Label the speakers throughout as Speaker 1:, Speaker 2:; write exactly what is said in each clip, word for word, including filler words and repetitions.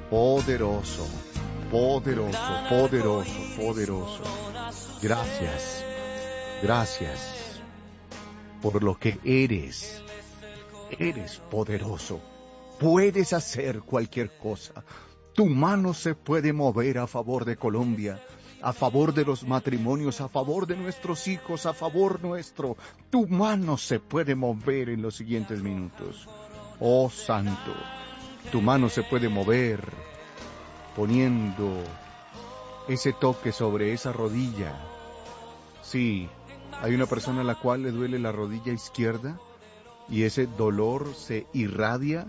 Speaker 1: Poderoso, poderoso, poderoso, poderoso. Gracias, gracias por lo que eres. Eres poderoso. Puedes hacer cualquier cosa. Tu mano se puede mover a favor de Colombia, a favor de los matrimonios, a favor de nuestros hijos, a favor nuestro. Tu mano se puede mover en los siguientes minutos. Oh Santo, tu mano se puede mover poniendo ese toque sobre esa rodilla. Sí, hay una persona a la cual le duele la rodilla izquierda y ese dolor se irradia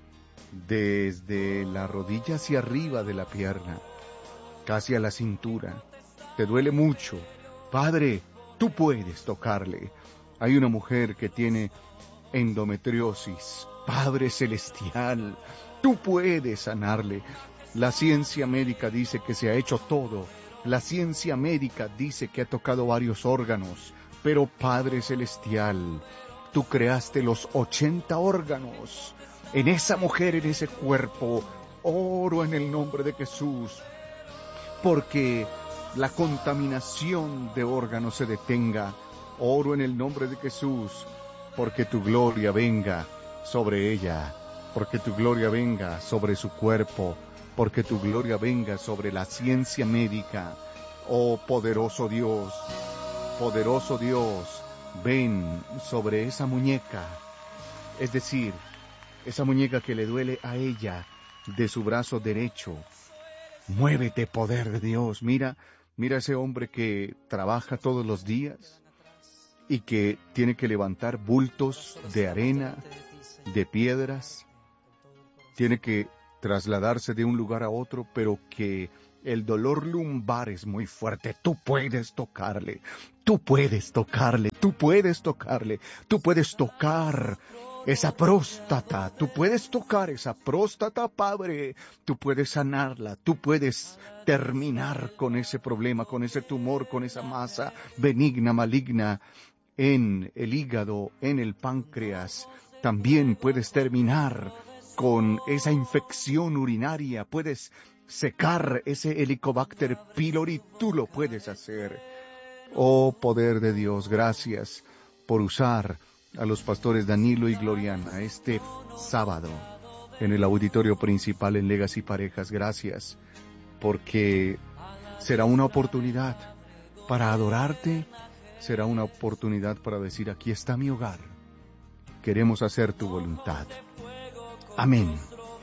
Speaker 1: desde la rodilla hacia arriba de la pierna, casi a la cintura. Te duele mucho. Padre, tú puedes tocarle. Hay una mujer que tiene endometriosis. Padre celestial, tú puedes sanarle. La ciencia médica dice que se ha hecho todo. La ciencia médica dice que ha tocado varios órganos. Pero Padre celestial, tú creaste los ochenta órganos. En esa mujer, en ese cuerpo, oro en el nombre de Jesús, porque la contaminación de órganos se detenga. Oro en el nombre de Jesús, porque tu gloria venga sobre ella, porque tu gloria venga sobre su cuerpo, porque tu gloria venga sobre la ciencia médica. Oh poderoso Dios, poderoso Dios, ven sobre esa muñeca, es decir, esa muñeca que le duele a ella de su brazo derecho. Muévete, poder de Dios. Mira, mira ese hombre que trabaja todos los días y que tiene que levantar bultos de arena, de piedras. Tiene que trasladarse de un lugar a otro, pero que el dolor lumbar es muy fuerte. Tú puedes tocarle, tú puedes tocarle, tú puedes tocarle, tú puedes tocar esa próstata, tú puedes tocar esa próstata, Padre, tú puedes sanarla, tú puedes terminar con ese problema, con ese tumor, con esa masa benigna, maligna en el hígado, en el páncreas. También puedes terminar con esa infección urinaria, puedes secar ese Helicobacter pylori, tú lo puedes hacer. Oh poder de Dios, gracias por usar a los pastores Danilo y Gloriana este sábado en el auditorio principal en Legacy Parejas. Gracias, porque será una oportunidad para adorarte, será una oportunidad para decir, aquí está mi hogar, queremos hacer tu voluntad. Amén.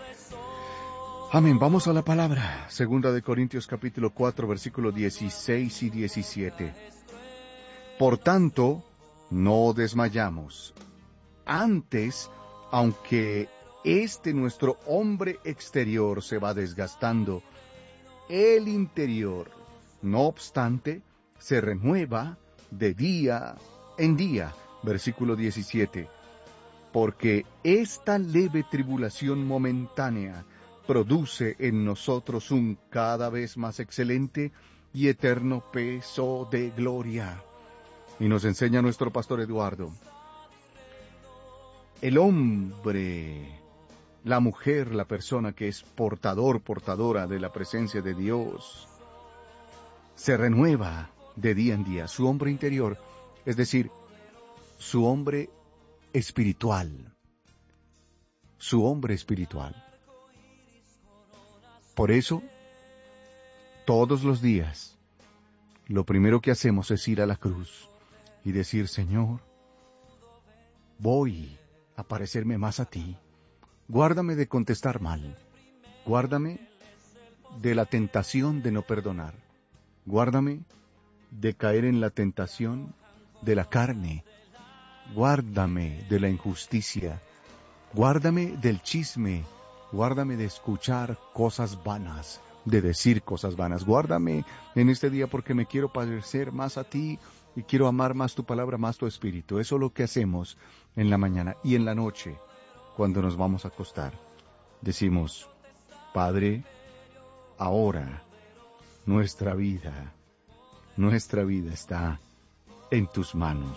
Speaker 1: Amén. Vamos a la palabra. Segunda de Corintios capítulo cuatro, versículos dieciséis y diecisiete. Por tanto, no desmayamos. Antes, aunque este nuestro hombre exterior se va desgastando, el interior, no obstante, se renueva de día en día. Versículo diecisiete. Porque esta leve tribulación momentánea produce en nosotros un cada vez más excelente y eterno peso de gloria. Y nos enseña nuestro pastor Eduardo. El hombre, la mujer, la persona que es portador, portadora de la presencia de Dios, se renueva de día en día. Su hombre interior, es decir, su hombre espiritual, su hombre espiritual. Por eso, todos los días, lo primero que hacemos es ir a la cruz y decir, Señor, voy a parecerme más a ti. Guárdame de contestar mal. Guárdame de la tentación de no perdonar. Guárdame de caer en la tentación de la carne. Guárdame de la injusticia. Guárdame del chisme. Guárdame de escuchar cosas vanas, de decir cosas vanas. Guárdame en este día porque me quiero parecer más a ti y quiero amar más tu palabra, más tu espíritu. Eso es lo que hacemos en la mañana y en la noche, cuando nos vamos a acostar. Decimos, Padre, ahora nuestra vida, nuestra vida está en tus manos.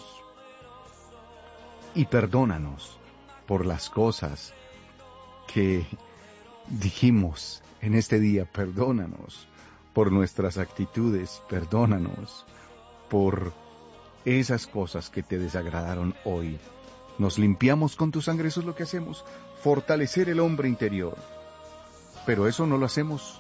Speaker 1: Y perdónanos por las cosas que dijimos en este día, perdónanos por nuestras actitudes, perdónanos por esas cosas que te desagradaron hoy. Nos limpiamos con tu sangre, eso es lo que hacemos, fortalecer el hombre interior. Pero eso no lo hacemos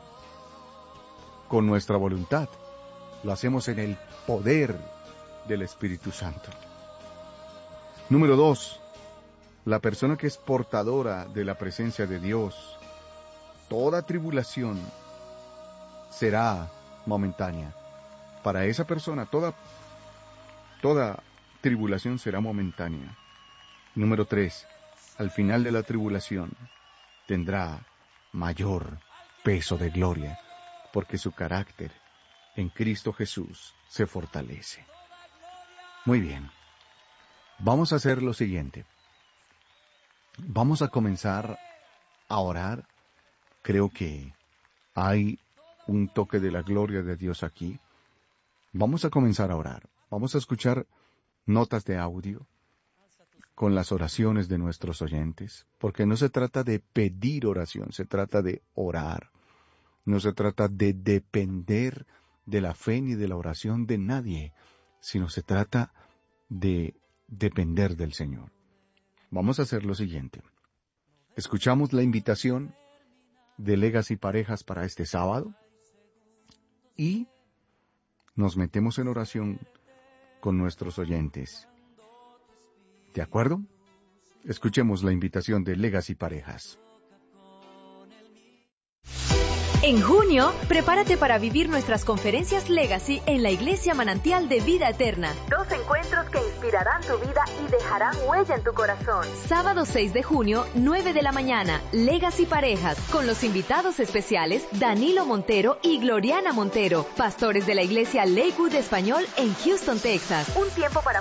Speaker 1: con nuestra voluntad, lo hacemos en el poder del Espíritu Santo. Número dos, la persona que es portadora de la presencia de Dios, toda tribulación será momentánea. Para esa persona, toda, toda tribulación será momentánea. Número tres, al final de la tribulación tendrá mayor peso de gloria, porque su carácter en Cristo Jesús se fortalece. Muy bien, vamos a hacer lo siguiente. Vamos a comenzar a orar. Creo que hay un toque de la gloria de Dios aquí. Vamos a comenzar a orar. Vamos a escuchar notas de audio con las oraciones de nuestros oyentes, porque no se trata de pedir oración, se trata de orar. No se trata de depender de la fe ni de la oración de nadie, sino se trata de depender del Señor. Vamos a hacer lo siguiente. Escuchamos la invitación de Legacy Parejas para este sábado y nos metemos en oración con nuestros oyentes. ¿De acuerdo? Escuchemos la invitación de Legacy Parejas.
Speaker 2: En junio, prepárate para vivir nuestras conferencias Legacy en la Iglesia Manantial de Vida Eterna.
Speaker 3: Dos encuentros que inspirarán tu vida y dejarán huella en tu corazón.
Speaker 2: Sábado seis de junio, nueve de la mañana, Legacy Parejas, con los invitados especiales Danilo Montero y Gloriana Montero, pastores de la Iglesia Lakewood Español en Houston, Texas.
Speaker 3: Un tiempo para